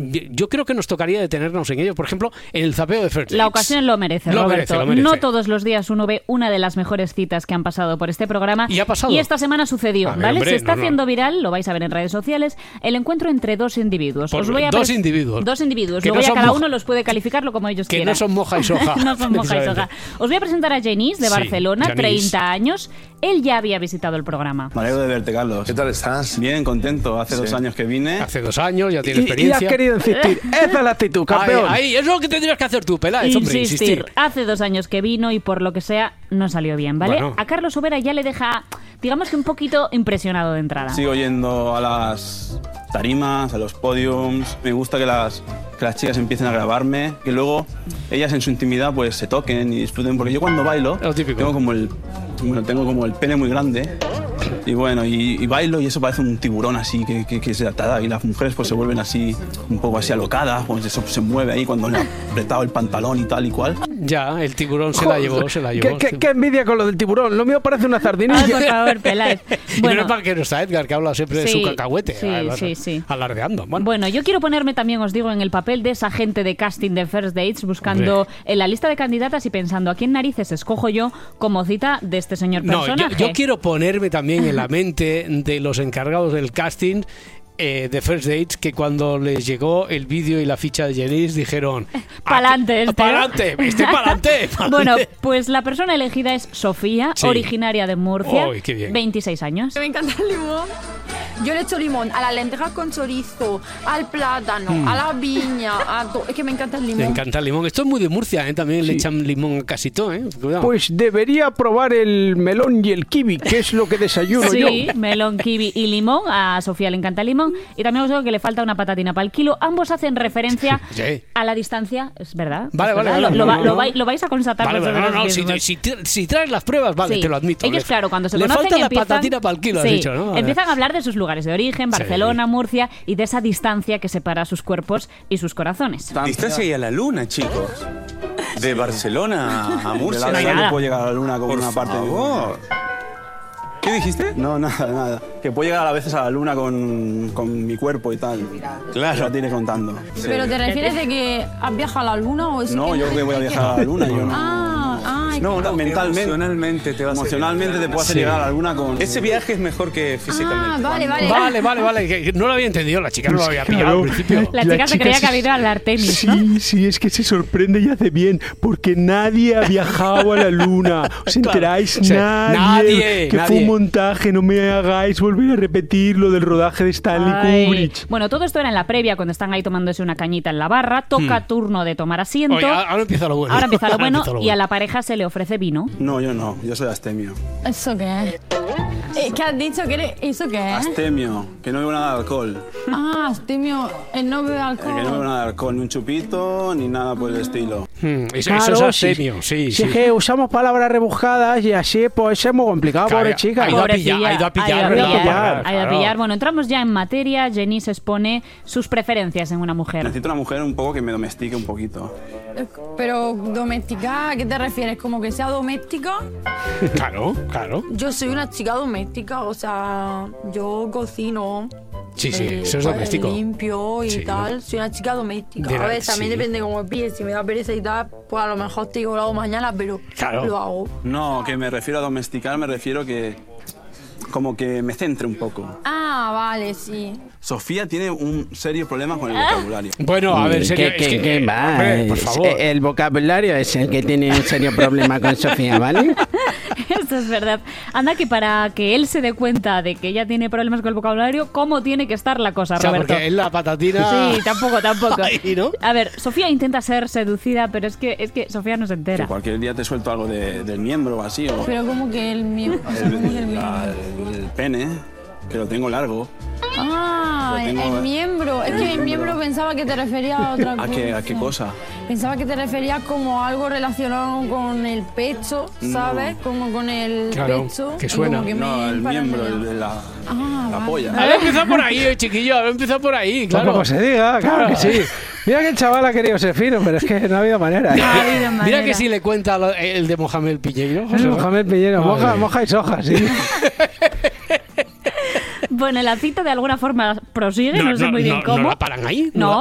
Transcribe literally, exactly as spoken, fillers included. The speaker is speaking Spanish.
yo creo que nos tocaría detenernos en ello. Por ejemplo, en el zapeo de First Dates. La ocasión lo merece, lo Roberto. Merece, lo merece. No todos los días uno ve una de las mejores citas que han pasado por este programa. Y ha pasado. Y esta semana sucedió, A ver, ¿vale? hombre, Se está no, no. haciendo viral, lo vais a ver en redes sociales, el encuentro entre dos individuos. Por- Os voy a dos pres- individuos. Dos individuos. Que Luego no ya son cada moja- uno los puede calificarlo como ellos Que quieran. no son moja y soja. No son moja y soja. Os voy a presentar a Genís de Sí, Barcelona, Genís. treinta años. Él ya había visitado el programa. Me alegro de verte, Carlos. ¿Qué tal estás? Bien, contento. Hace Sí. dos años que vine. Hace dos años, ya tiene Y, y experiencia. has querido insistir. Esa es la actitud, campeón. Ahí, ahí, es lo que tendrías que hacer tú, Peláez, hombre, Insistir. insistir. Hace dos años que vino y por lo que sea no salió bien, ¿vale? Bueno. A Carlos Sobera ya le deja, digamos que un poquito impresionado de entrada. Sigo yendo a las tarimas, a los podiums. Me gusta que las, que las chicas empiecen a grabarme, que luego ellas en su intimidad pues se toquen y disfruten. Porque yo cuando bailo Lo típico. tengo como el, bueno, tengo como el pene muy grande. Y bueno, y, y bailo y eso parece un tiburón así que, que, que se atada. Y las mujeres pues se vuelven así, un poco así alocadas, pues eso se mueve ahí cuando le ha apretado el pantalón y tal y cual. Ya, el tiburón se la llevó, se la llevó. ¿Qué, qué, qué envidia con lo del tiburón. Lo mío parece una Ay, sardinilla. por favor, Peláez. Y Bueno, no es para que no está Edgar, que habla siempre de Sí, su cacahuete. sí, además, sí, sí. Alardeando. Bueno, Bueno, yo quiero ponerme también, os digo, en el papel de esa gente de casting de First Dates, buscando Hombre. en la lista de candidatas y pensando a quién narices escojo yo como cita de este señor no, yo, personaje. yo quiero ponerme también en la mente de los encargados del casting eh, de First Dates, que cuando les llegó el vídeo y la ficha de Genís dijeron Pa'lante este, ¿no? pa'lante, este pa'lante, pa'lante. Bueno, pues la persona elegida es Sofía, Sí. originaria de Murcia, Uy, qué bien. veintiséis años. Me encanta el limón. Yo le echo limón a las lentejas con chorizo, al plátano, Mm. a la viña, a todo. Es que me encanta el limón. Me encanta el limón. Esto es muy de Murcia, ¿eh? También le echan limón a casi todo, ¿eh? Cuidado. Pues debería probar el melón y el kiwi, que es lo que desayuno Sí, yo. melón, kiwi y limón. A Sofía le encanta el limón. Y también os digo que le falta una patatina para el kilo. Ambos hacen referencia Sí. a la distancia, es verdad. Vale, es vale, verdad. vale, Lo, no, va- no, lo no. vais, lo vais a constatar Vale, vale, no, vosotros no, si, mismos. si, si traes las pruebas, vale, Sí. te lo admito. Ellos, Le- claro, cuando se le conocen falta la empiezan, patatina para el kilo, has sí, dicho, ¿no? empiezan a hablar de sus lugares de origen, Barcelona, Sí. Murcia, y de esa distancia que separa sus cuerpos y sus corazones. Distancia y a la luna, chicos. De Barcelona a De Murcia. la hay verdad nada. que puedo llegar a la luna con Por una parte de mi favor. ¿Qué dijiste? No, nada, nada. Que puedo llegar a veces a la luna con, con mi cuerpo y tal. Claro. La tiene contando. Sí. ¿Pero te refieres de que has viajado a la luna o es No, que yo creo que voy a viajar a la luna. Yo no. Ah, ah, es No, que- no, mentalmente. Emocionalmente te vas a Emocionalmente te puedo hacer Sí. llegar a la luna con. Ese viaje es mejor que Ah, físicamente. vale, vale. Vale, vale, vale. que no lo había entendido, la chica no lo había pillado Claro. al principio. La chica se creía que había ido al Artemis, ¿no? Sí, sí, es que se sorprende y hace bien, porque nadie ha viajado a la luna. ¿Os enteráis? Sí. Nadie. Nadie, Que nadie. fue un montaje, no me hagáis volver a repetir lo del rodaje de Stanley Ay. Kubrick. Bueno, todo esto era en la previa, cuando están ahí tomándose una cañita en la barra. Toca turno de tomar asiento. Oye, ahora empieza lo bueno. Ahora empieza lo Ahora bueno empieza lo y a bueno. la pareja se le ofrece vino. No, yo no. Yo soy astemio. ¿Eso qué es? Eh, ¿Qué has dicho? que eres- ¿Eso qué es? Astemio, que no bebo nada de alcohol. Ah, Astemio, él no bebe Eh, alcohol. Que no bebo nada de alcohol, ni un chupito, ni nada por el estilo. Hmm, eso, Claro, eso es si- asemio, sí, Si sí. es que usamos palabras rebuscadas y así, pues es muy complicado, Claro, pobre chica. ha ido a Pobrecilla, pillar, ha ido a pillar, ha ido a ¿verdad? pillar, Claro, ha ido a claro. pillar. Bueno, entramos ya en materia. Jenny se expone sus preferencias en una mujer. Necesito una mujer un poco que me domestique un poquito. Pero doméstica, ¿a qué te refieres? ¿Como que sea doméstica? Claro, claro. Yo soy una chica doméstica, o sea, yo cocino. Sí, sí, eh, eso es pues, doméstico. limpio y Sí, tal. ¿no? Soy una chica doméstica. De a la- ver, también sí. depende cómo me pilles. Si me da pereza y tal, pues a lo mejor te digo lo hago mañana, pero Claro. lo hago. No, que me refiero a domesticar, me refiero que. Como que me centre un poco. Ah, vale, sí. Sofía tiene un serio problema con el vocabulario. Bueno, a ver, en serio, ¿Qué, es qué- que- qué va? hombre, por Es- favor. El vocabulario es el que tiene un serio problema con Sofía, ¿vale? Esto es verdad. Anda que para que él se dé cuenta de que ella tiene problemas con el vocabulario, ¿cómo tiene que estar la cosa, O sea, Roberto? porque es la patatina... Sí, tampoco, tampoco. Ahí, ¿no? A ver, Sofía intenta ser seducida, pero es que, es que Sofía no se Que entera. cualquier día te suelto algo de- del miembro o así, o Pero como que el mío. O sea, el, como que el mío. la- el pene, que lo tengo largo. Ah, Lo el, tengo- el miembro. Es que el miembro pensaba que te refería a otra cosa. ¿A qué, ¿A qué cosa? Pensaba que te referías como a algo relacionado con el pecho, ¿sabes? Como con el Claro, pecho. que y suena. como que No, me el paranoia. miembro, el de la, Ah, la vale. polla. A ver, empieza por ahí, eh, chiquillo, a ver, empieza por ahí, claro. Pues como se diga, claro que sí. Mira que el chaval ha querido ser fino, pero es que no ha habido manera. No ha habido Mira manera. que si le cuenta lo- el de Mohamed Piñeiro. Es Mohamed Pillero, moja, Madre. moja y soja, sí. Bueno, la cita de alguna forma prosigue, no, sé muy bien no, cómo. ¿No la paran ahí? No,